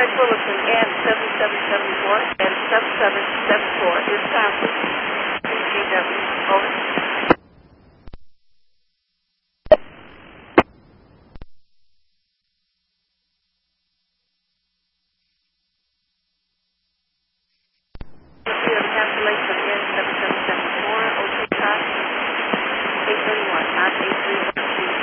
Craig Wilson, and 7774 and 7774 is Thompson, CGW. Over.